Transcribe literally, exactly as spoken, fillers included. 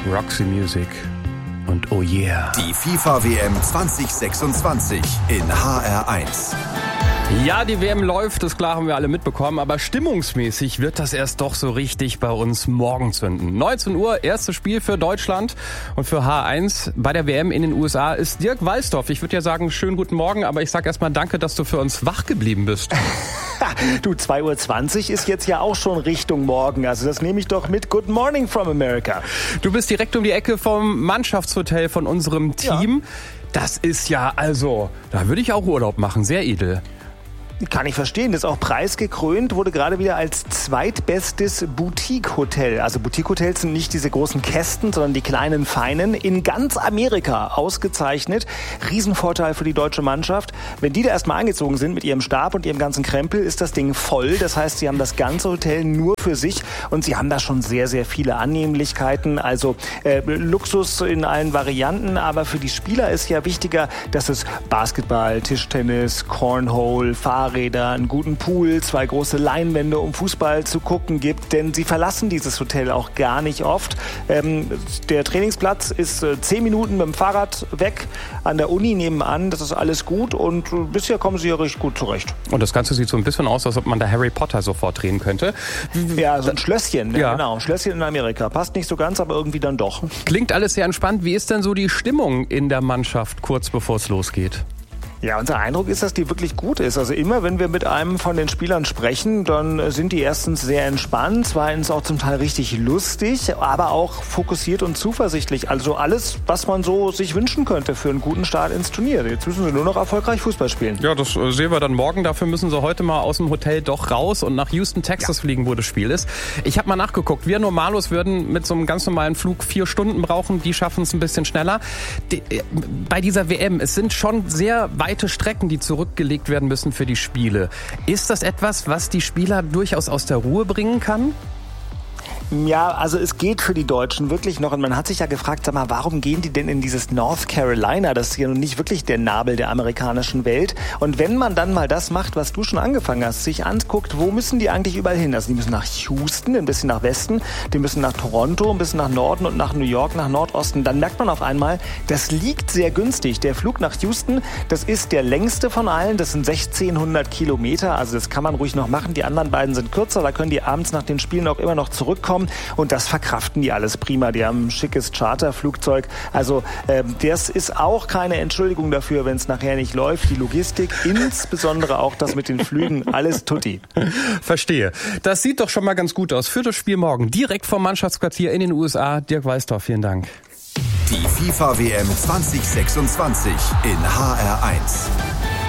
Roxy Music und Oh Yeah. Die FIFA-W M zwanzig sechsundzwanzig in H R eins. Ja, die W M läuft, das klar haben wir alle mitbekommen, aber stimmungsmäßig wird das erst doch so richtig bei uns morgen zünden. neunzehn Uhr, erstes Spiel für Deutschland und für H eins bei der W M in den U S A ist Dirk Walsdorf. Ich würde ja sagen, schönen guten Morgen, aber ich sage erstmal danke, dass du für uns wach geblieben bist. Du, zwei Uhr zwanzig ist jetzt ja auch schon Richtung morgen, also das nehme ich doch mit. Good morning from America. Du bist direkt um die Ecke vom Mannschaftshotel von unserem Team. Ja. Das ist ja, also, da würde ich auch Urlaub machen, sehr edel. Kann ich verstehen, das ist auch preisgekrönt, wurde gerade wieder als zweitbestes Boutique-Hotel. Also Boutique-Hotels sind nicht diese großen Kästen, sondern die kleinen, feinen, in ganz Amerika ausgezeichnet. Riesenvorteil für die deutsche Mannschaft. Wenn die da erstmal eingezogen sind mit ihrem Stab und ihrem ganzen Krempel, ist das Ding voll. Das heißt, sie haben das ganze Hotel nur für sich und sie haben da schon sehr, sehr viele Annehmlichkeiten. Also äh, Luxus in allen Varianten, aber für die Spieler ist ja wichtiger, dass es Basketball, Tischtennis, Cornhole, Fahrrad, Räder, einen guten Pool, zwei große Leinwände, um Fußball zu gucken gibt, denn sie verlassen dieses Hotel auch gar nicht oft. Ähm, der Trainingsplatz ist äh, zehn Minuten mit dem Fahrrad weg, an der Uni nebenan, das ist alles gut und äh, bisher kommen sie ja richtig gut zurecht. Und das Ganze sieht so ein bisschen aus, als ob man da Harry Potter sofort drehen könnte. Ja, so ein Schlösschen, ja. Ja. Genau, ein Schlösschen in Amerika. Passt nicht so ganz, aber irgendwie dann doch. Klingt alles sehr entspannt. Wie ist denn so die Stimmung in der Mannschaft kurz bevor es losgeht? Ja, unser Eindruck ist, dass die wirklich gut ist. Also immer, wenn wir mit einem von den Spielern sprechen, dann sind die erstens sehr entspannt, zweitens auch zum Teil richtig lustig, aber auch fokussiert und zuversichtlich. Also alles, was man so sich wünschen könnte für einen guten Start ins Turnier. Jetzt müssen sie nur noch erfolgreich Fußball spielen. Ja, das sehen wir dann morgen. Dafür müssen sie heute mal aus dem Hotel doch raus und nach Houston, Texas ja. fliegen, wo das Spiel ist. Ich habe mal nachgeguckt. Wir Normalos würden mit so einem ganz normalen Flug vier Stunden brauchen. Die schaffen es ein bisschen schneller. Die, bei dieser W M, es sind schon sehr weite Strecken, die zurückgelegt werden müssen für die Spiele. Ist das etwas, was die Spieler durchaus aus der Ruhe bringen kann? Ja, also es geht für die Deutschen wirklich noch. Und man hat sich ja gefragt, sag mal, warum gehen die denn in dieses North Carolina? Das ist ja nun nicht wirklich der Nabel der amerikanischen Welt. Und wenn man dann mal das macht, was du schon angefangen hast, sich anguckt, wo müssen die eigentlich überall hin? Also die müssen nach Houston, ein bisschen nach Westen, die müssen nach Toronto, ein bisschen nach Norden und nach New York, nach Nordosten. Dann merkt man auf einmal, das liegt sehr günstig. Der Flug nach Houston, das ist der längste von allen. Das sind sechzehnhundert Kilometer. Also das kann man ruhig noch machen. Die anderen beiden sind kürzer. Da können die abends nach den Spielen auch immer noch zurückkommen. Und das verkraften die alles prima. Die haben ein schickes Charterflugzeug. Also äh, das ist auch keine Entschuldigung dafür, wenn es nachher nicht läuft. Die Logistik, insbesondere auch das mit den Flügen, alles tutti. Verstehe. Das sieht doch schon mal ganz gut aus. Für das Spiel morgen direkt vom Mannschaftsquartier in den U S A. Dirk Walsdorf, vielen Dank. Die FIFA-W M zwanzig sechsundzwanzig in H R eins.